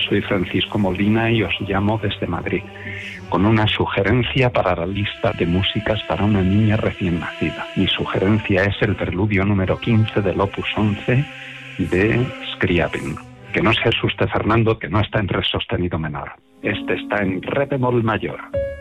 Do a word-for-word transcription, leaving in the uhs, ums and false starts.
soy Francisco Molina y os llamo desde Madrid, con una sugerencia para la lista de músicas para una niña recién nacida. Mi sugerencia es el preludio número quince del opus once de Scriabin. Que no se asuste Fernando, que no está en re sostenido menor. Este está en re bemol mayor.